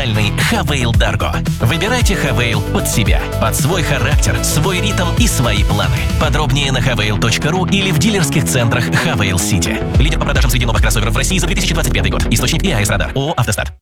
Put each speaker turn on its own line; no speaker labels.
Хавейл Дарго. Выбирайте Хавейл под себя, под свой характер, свой ритм и свои планы. Подробнее на havail.ru или в дилерских центрах Хавейл Сити. Лидер по продажам среди новых кроссоверов в России за 2025 год. Источник ИАС Радар. ООО «Автостат».